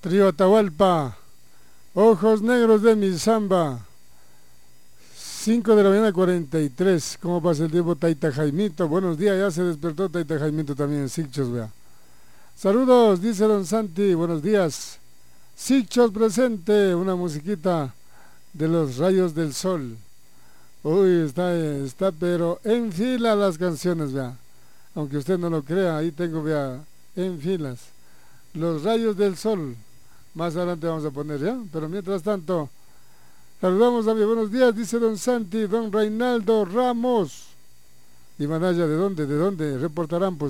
Trío Atahualpa, Ojos Negros de mi Samba, 5 de la mañana 43. ¿Cómo pasa el tiempo, Taita Jaimito? Buenos días, ya se despertó Taita Jaimito también en Sichos, vea. Saludos, dice don Santi, buenos días. Sichos presente, una musiquita de los rayos del sol. Uy, está pero en fila las canciones, vea. Aunque usted no lo crea, ahí tengo, vea, en filas. Los rayos del sol. Más adelante vamos a poner, ¿ya? Pero mientras tanto, saludamos a mi buenos días, dice don Santi, don Reinaldo Ramos. ¿Y Manaya de dónde? ¿De dónde? Reportarán, pues.